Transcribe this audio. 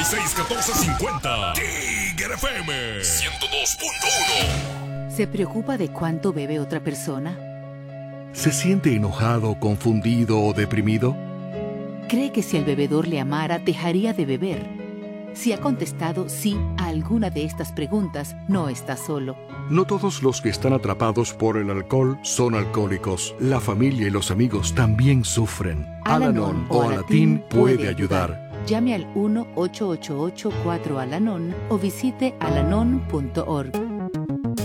809-614-50. Tiger FM 102.1. ¿Se preocupa de cuánto bebe otra persona? ¿Se siente enojado, confundido o deprimido? ¿Cree que si el bebedor le amara, dejaría de beber? Si ha contestado sí a alguna de estas preguntas, no está solo. No todos los que están atrapados por el alcohol son alcohólicos. La familia y los amigos también sufren. Al-Anon o Alatín puede ayudar. Llame al 1-888-4-Alanon o visite alanon.org.